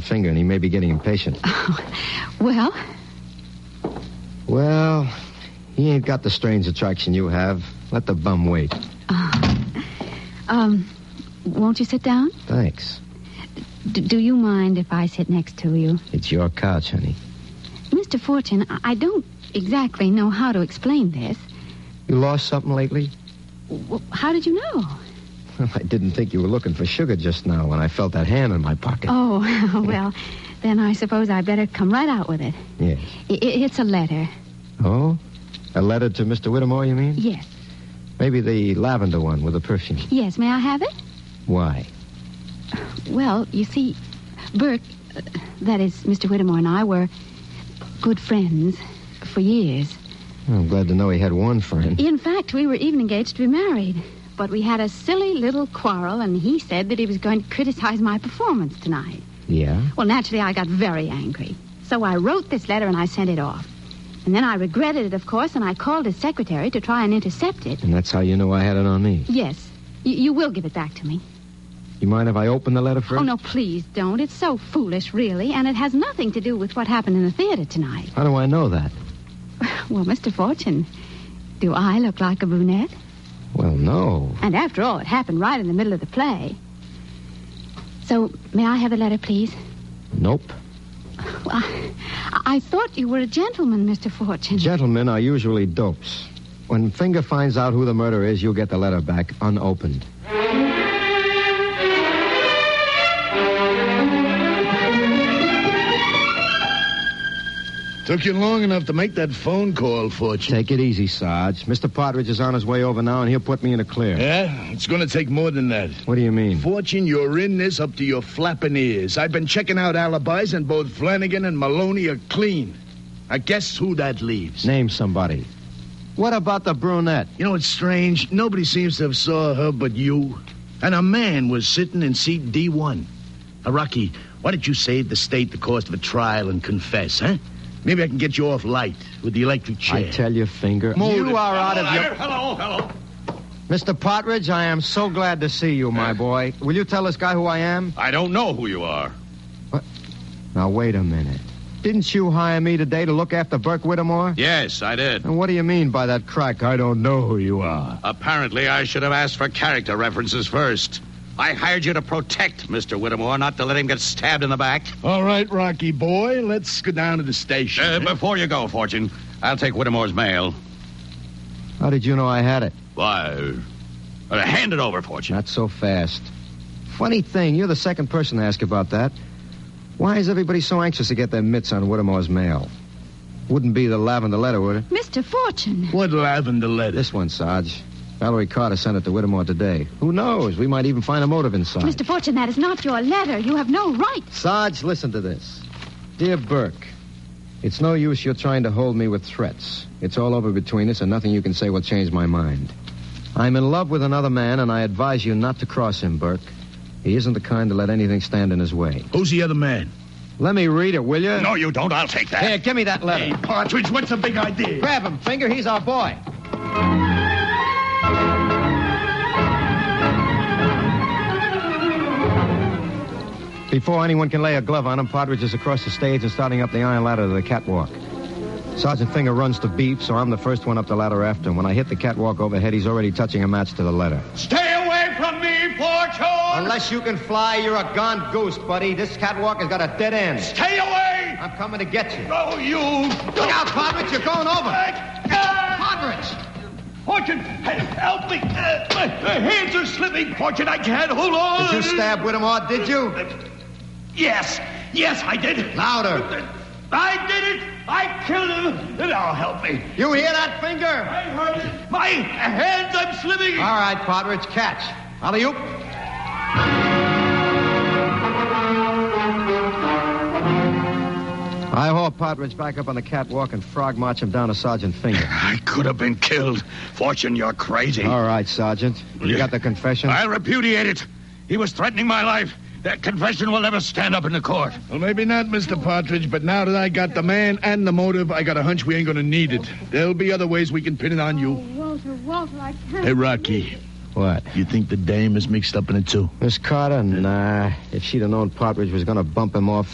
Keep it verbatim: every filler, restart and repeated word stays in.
Finger, and he may be getting impatient. Oh, well? Well, he ain't got the strange attraction you have. Let the bum wait. Uh, um, won't you sit down? Thanks. D- do you mind if I sit next to you? It's your couch, honey. Mister Fortune, I, I don't exactly know how to explain this. You lost something lately? W- how did you know? Well, I didn't think you were looking for sugar just now when I felt that hand in my pocket. Oh, well, then I suppose I'd better come right out with it. Yes. I- it's a letter. Oh? A letter to Mister Whittemore, you mean? Yes. Maybe the lavender one with the perfume. Yes, may I have it? Why? Well, you see, Burke, uh, that is, Mister Whittemore and I were good friends for years. I'm glad to know he had one friend. In fact, we were even engaged to be married. But we had a silly little quarrel, and he said that he was going to criticize my performance tonight. Yeah? Well, naturally, I got very angry. So I wrote this letter and I sent it off. And then I regretted it, of course, and I called his secretary to try and intercept it. And that's how you know I had it on me? Yes. Y- you will give it back to me. You mind if I open the letter first? Oh, no, please don't. It's so foolish, really, and it has nothing to do with what happened in the theater tonight. How do I know that? Well, Mister Fortune, do I look like a brunette? Well, no. And after all, it happened right in the middle of the play. So, may I have the letter, please? Nope. Well, I, I thought you were a gentleman, Mister Fortune. Gentlemen are usually dopes. When Finger finds out who the murderer is, you'll get the letter back unopened. Took you long enough to make that phone call, Fortune. Take it easy, Sarge. Mister Partridge is on his way over now, and he'll put me in a clear. Yeah? It's going to take more than that. What do you mean? Fortune, you're in this up to your flapping ears. I've been checking out alibis, and both Flanagan and Maloney are clean. I guess who that leaves? Name somebody. What about the brunette? You know what's strange? Nobody seems to have saw her but you. And a man was sitting in seat D one. Now, Rocky, why don't you save the state the cost of a trial and confess, huh? Maybe I can get you off light with the electric chair. I tell you, Finger, Move you it. are out of your... Hello, hello. Mister Partridge, I am so glad to see you, my boy. Will you tell this guy who I am? I don't know who you are. What? Now, wait a minute. Didn't you hire me today to look after Burke Whittemore? Yes, I did. And what do you mean by that crack, I don't know who you are? Apparently, I should have asked for character references first. I hired you to protect Mister Whittemore, not to let him get stabbed in the back. All right, Rocky boy, let's go down to the station. Uh, before you go, Fortune, I'll take Whittemore's mail. How did you know I had it? Why, uh, hand it over, Fortune. Not so fast. Funny thing, you're the second person to ask about that. Why is everybody so anxious to get their mitts on Whittemore's mail? Wouldn't be the lavender letter, would it? Mister Fortune. What lavender letter? This one, Sarge. Valerie Carter sent it to Whittemore today. Who knows? We might even find a motive inside. Mister Fortune, that is not your letter. You have no right. Sarge, listen to this. Dear Burke, it's no use you're trying to hold me with threats. It's all over between us, and nothing you can say will change my mind. I'm in love with another man, and I advise you not to cross him, Burke. He isn't the kind to let anything stand in his way. Who's the other man? Let me read it, will you? No, you don't. I'll take that. Here, give me that letter. Hey, Partridge, what's the big idea? Grab him, Finger. He's our boy. Before anyone can lay a glove on him, Partridge is across the stage and starting up the iron ladder to the catwalk. Sergeant Finger runs to beep, so I'm the first one up the ladder after him. When I hit the catwalk overhead, he's already touching a match to the letter. Stay away from me, Fortune! Unless you can fly, you're a gone goose, buddy. This catwalk has got a dead end. Stay away! I'm coming to get you. Oh, you... Look out, Partridge, you're going over. Partridge! Fortune, help me. Uh, my, my hands are slipping, Fortune. I can't hold on. Did you stab Whittemore, did you? Yes. Yes, I did. Louder. I did it. I killed him. Now help me. You hear that, Finger? I heard it. My hands, I'm slipping. All right, Partridge, catch. Alley-oop. I haul Partridge back up on the catwalk and frog march him down to Sergeant Finger. I could have been killed. Fortune, you're crazy. All right, Sergeant. You got the confession? I'll repudiate it. He was threatening my life. That confession will never stand up in the court. Well, maybe not, Mister Partridge, but now that I got the man and the motive, I got a hunch we ain't gonna need it. There'll be other ways we can pin it on you. Oh, Walter, Walter, I can't. Hey, Rocky. What? You think the dame is mixed up in it, too? Miss Carter? Nah. If she'd have known Partridge was going to bump him off